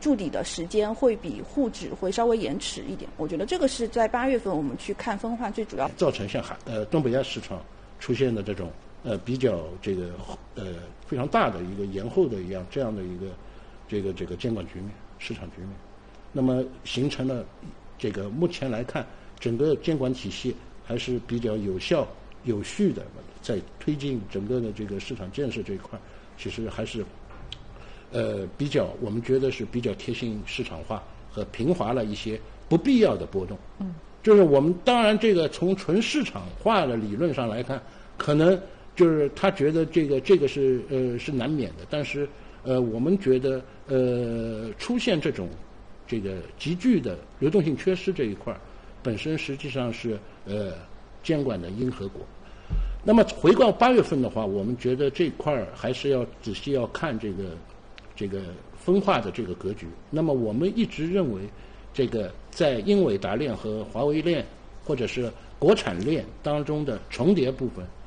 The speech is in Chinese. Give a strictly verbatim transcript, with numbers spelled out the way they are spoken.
筑底的时间会比沪指会稍微延迟一点。我觉得这个是在八月份我们去看分化最主要造成像海呃东北亚市场出现的这种呃比较这个呃非常大的一个延后的一样这样的一个这个这个监管局面市场局面，那么形成了这个目前来看整个监管体系还是比较有效有序的在推进整个的这个市场建设这一块，其实还是呃比较我们觉得是比较贴近市场化和平滑了一些不必要的波动。 嗯， 就是我们当然这个从纯市场化的理论上来看，可能就是他觉得这个这个是呃是难免的，但是呃我们觉得呃出现这种这个急剧的流动性缺失这一块本身实际上是呃监管的因和果。那么回到八月份的话，我们觉得这块还是要仔细要看这个这个分化的这个格局。那么我们一直认为，这个在英伟达链和华为链或者是国产链当中的重叠部分，